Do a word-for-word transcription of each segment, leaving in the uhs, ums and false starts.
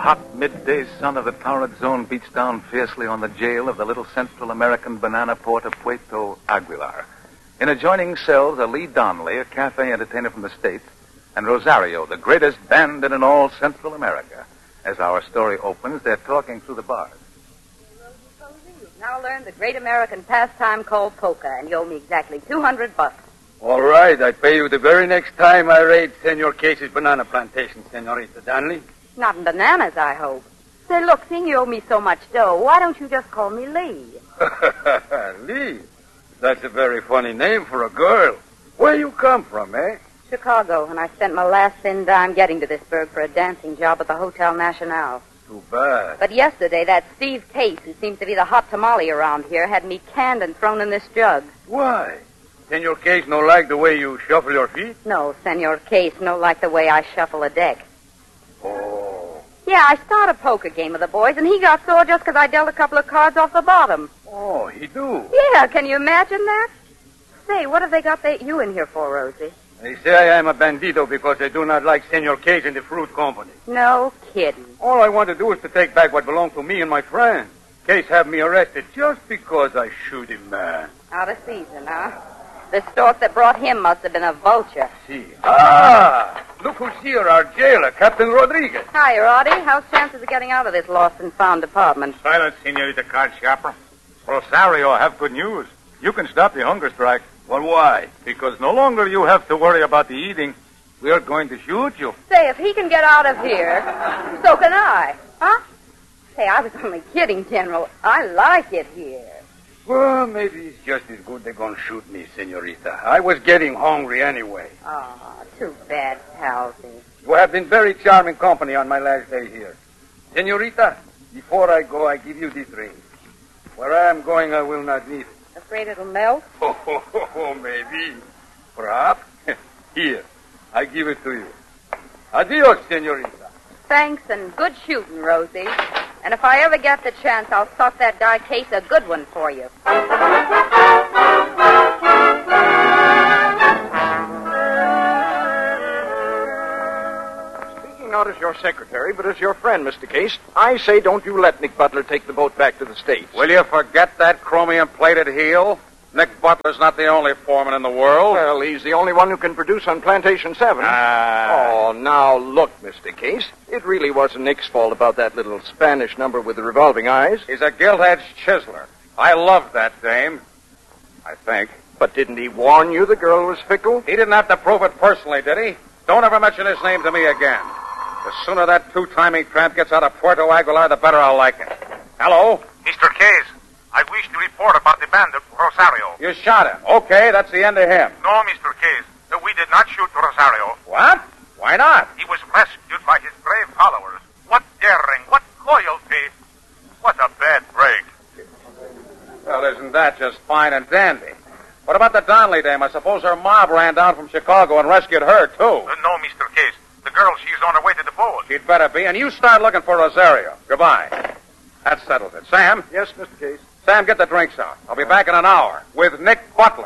hot midday sun of the torrid zone beats down fiercely on the jail of the little Central American banana port of Puerto Aguilar. In adjoining cells are Lee Donnelly, a cafe entertainer from the States, and Rosario, the greatest bandit in all Central America. As our story opens, they're talking through the bars. You've now learned the great American pastime called polka, and you owe me exactly two hundred bucks. All right, I pay you the very next time I raid Senor Case's banana plantation, Senorita Donnelly. Not in bananas, I hope. Say, look, seeing you owe me so much dough, why don't you just call me Lee? Lee? That's a very funny name for a girl. Where you come from, eh? Chicago, and I spent my last thin dime getting to this burg for a dancing job at the Hotel National. Too bad. But yesterday, that Steve Case, who seems to be the hot tamale around here, had me canned and thrown in this jug. Why? Senor Case no like the way you shuffle your feet? No, Senor Case no like the way I shuffle a deck. Oh. Yeah, I started a poker game with the boys, and he got sore just because I dealt a couple of cards off the bottom. Oh, he do? Yeah, can you imagine that? Say, what have they got they, you in here for, Rosie? They say I am a bandito because they do not like Senor Case and the fruit company. No kidding. All I want to do is to take back what belonged to me and my friends. Case have me arrested just because I shoot him, man. Out of season, huh? The stork that brought him must have been a vulture. See. Ah! Look who's here, our jailer, Captain Rodriguez. Hi, Roddy. How's chances of getting out of this lost and found department? Silence, Senorita Card Shopper. Rosario, I have good news. You can stop the hunger strike. Well, why? Because no longer you have to worry about the eating. We are going to shoot you. Say, if he can get out of here, so can I. Huh? Say, I was only kidding, General. I like it here. Well, maybe it's just as good they're going to shoot me, Senorita. I was getting hungry anyway. Oh, too bad, Palsy. You have been very charming company on my last day here. Senorita, before I go, I give you this ring. Where I am going, I will not need it. Afraid it'll melt? Oh, oh, oh, oh, maybe. Perhaps. Here, I give it to you. Adios, Senorita. Thanks, and good shooting, Rosie. And if I ever get the chance, I'll suck that guy Case a good one for you. Speaking not as your secretary, but as your friend, Mister Case, I say don't you let Nick Butler take the boat back to the States. Will you forget that chromium-plated heel? Nick Butler's not the only foreman in the world. Well, he's the only one who can produce on Plantation seven. Ah. Oh, now, look, Mister Case. It really wasn't Nick's fault about that little Spanish number with the revolving eyes. He's a gilt-edged chiseler. I love that dame. I think. But didn't he warn you the girl was fickle? He didn't have to prove it personally, did he? Don't ever mention his name to me again. The sooner that two-timing tramp gets out of Puerto Aguilar, the better I'll like it. Hello? Mister Case, I wish to report about the bandit, Rosario. You shot him. Okay, that's the end of him. No, Mister Case. We did not shoot Rosario. What? Why not? He was rescued by his brave followers. What daring, what loyalty. What a bad break. Well, isn't that just fine and dandy? What about the Donnelly dame? I suppose her mob ran down from Chicago and rescued her, too. Uh, no, Mister Case. The girl, she's on her way to the boat. She'd better be, and you start looking for Rosario. Goodbye. That settles it. Sam? Yes, Mister Case. Sam, get the drinks out. I'll be back in an hour with Nick Butler.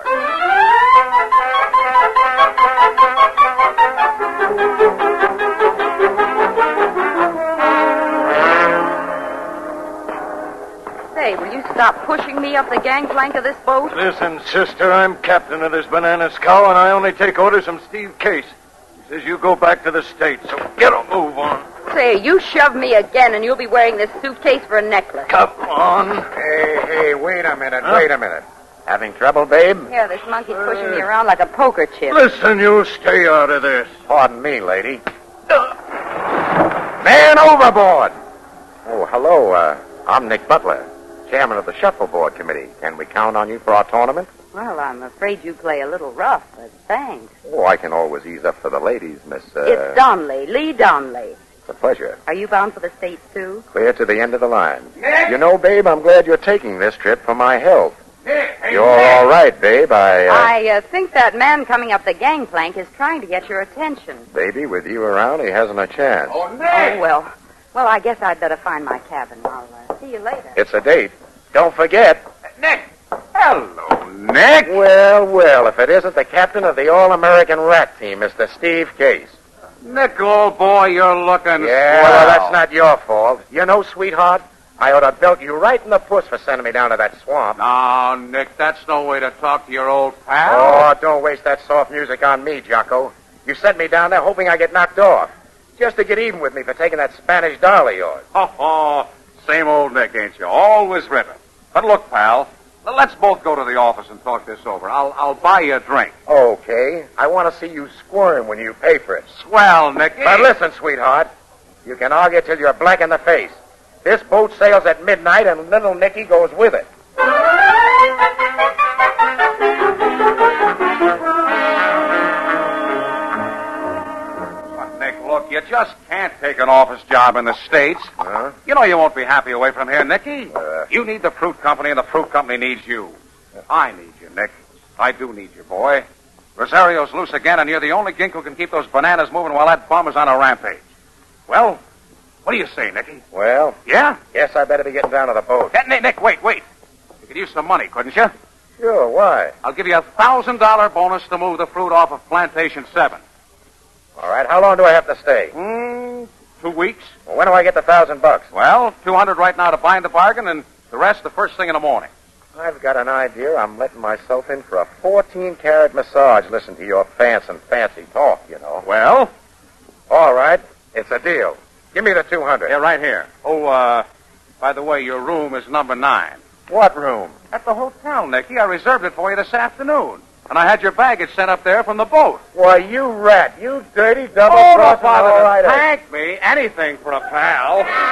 Say, will you stop pushing me up the gangplank of this boat? Listen, sister, I'm captain of this banana scow, and I only take orders from Steve Case. He says you go back to the States, so get a move on. Say, you shove me again, and you'll be wearing this suitcase for a necklace. Come on. Hey, hey, wait a minute, huh? wait a minute. Having trouble, babe? Yeah, this monkey's pushing me around like a poker chip. Listen, you stay out of this. Pardon me, lady. Uh. Man overboard! Oh, hello, uh, I'm Nick Butler, chairman of the Shuffleboard Committee. Can we count on you for our tournament? Well, I'm afraid you play a little rough, but thanks. Oh, I can always ease up for the ladies, Miss, uh... It's Donnelly, Lee Donnelly. It's a pleasure. Are you bound for the States, too? Clear to the end of the line. Nick! You know, babe, I'm glad you're taking this trip for my health. Nick! Hey, You're Nick. all right, babe. I, uh... I uh, think that man coming up the gangplank is trying to get your attention. Baby, with you around, he hasn't a chance. Oh, Nick! Oh, well. Well, I guess I'd better find my cabin. I'll uh, see you later. It's a date. Don't forget. Nick! Hello, Nick! Well, well, if it isn't the captain of the All-American Rat Team, Mister Steve Case. Nick, old boy, you're looking Yeah, swell. well, that's not your fault. You know, sweetheart, I ought to belt you right in the puss for sending me down to that swamp. No, Nick, that's no way to talk to your old pal. Oh, don't waste that soft music on me, Jocko. You sent me down there hoping I get knocked off. Just to get even with me for taking that Spanish doll of yours. Oh, oh, same old Nick, ain't you? Always ripping. But look, pal, let's both go to the office and talk this over. I'll I'll buy you a drink. Okay. I want to see you squirm when you pay for it. Swell, Nick. But listen, sweetheart. You can argue till you're black in the face. This boat sails at midnight, and little Nicky goes with it. But, Nick, look, you just can't take an office job in the States. Huh? You know you won't be happy away from here, Nicky. Uh. You need the fruit company, and the fruit company needs you. I need you, Nick. I do need you, boy. Rosario's loose again, and you're the only gink who can keep those bananas moving while that bum is on a rampage. Well, what do you say, Nicky? Well, Yeah? guess I better be getting down to the boat. Yeah, Nick, Nick, wait, wait. You could use some money, couldn't you? Sure, why? I'll give you a thousand dollar bonus to move the fruit off of Plantation Seven. All right, how long do I have to stay? Hmm, two weeks. Well, when do I get the thousand bucks? Well, two hundred right now to bind the bargain, and the rest the first thing in the morning. I've got an idea. I'm letting myself in for a fourteen-carat massage. Listen to your fancy and fancy talk, you know. Well? All right, it's a deal. Give me the two hundred. Yeah, right here. Oh, uh, by the way, your room is number nine. What room? At the hotel, Nicky. I reserved it for you this afternoon. And I had your baggage sent up there from the boat. Why, you rat. You dirty double Oh, crossing. no bother All to right, I- thank me. Anything for a pal.